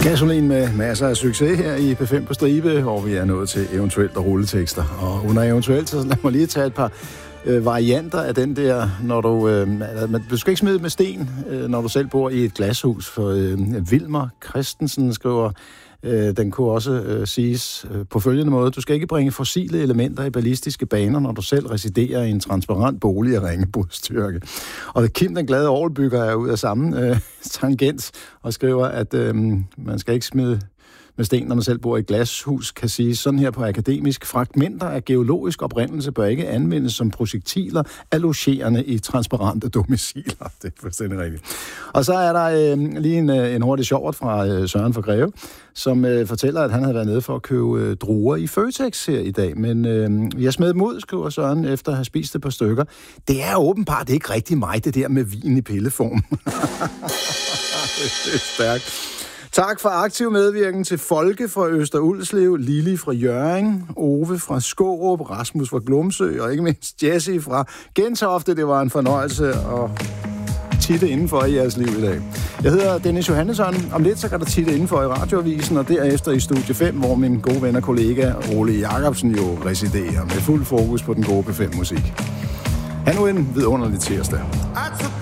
Gasolin med masser af succes her i P5 på stribe, hvor vi er nået til eventuelt og rulletekster. Og under eventuelt, så lad mig lige tage et par varianter af den der, når du skal ikke smide med sten, når du selv bor i et glashus. For Vilmer Christensen skriver, den kunne også siges på følgende måde: du skal ikke bringe fossile elementer i ballistiske baner, når du selv residerer i en transparent bolig af ringe brudstyrke. Og Kim, den glade orgelbygger, er ud af samme tangent og skriver, at man skal ikke smide med sten, når man selv bor i et glashus, kan sige sådan her på akademisk: fragmenter af geologisk oprindelse bør ikke anvendes som projektiler allogerende i transparente domiciler. Det er fuldstændig rigtigt. Og så er der lige en hurtig sjovt fra Søren fra Greve, som fortæller, at han havde været nede for at købe druer i Føtex her i dag. Men jeg smed dem ud, skriver Søren, efter at have spist et par stykker. Det er åbenbart ikke rigtig mig, det der med vin i pilleform. Det er stærkt. Tak for aktiv medvirken til Folke fra Øster Ulslev, Lili fra Hjørring, Ove fra Skårup, Rasmus fra Glumsø og ikke mindst Jesse fra Gentofte. Det var en fornøjelse at titte indenfor i jeres liv i dag. Jeg hedder Dennis Johannesson. Om lidt så kan der titte indenfor i Radioavisen, og derefter i Studie 5, hvor min gode ven og kollega Ole Jacobsen jo residerer med fuld fokus på den gode P5-musik. Ha' nu en vidunderlig tirsdag.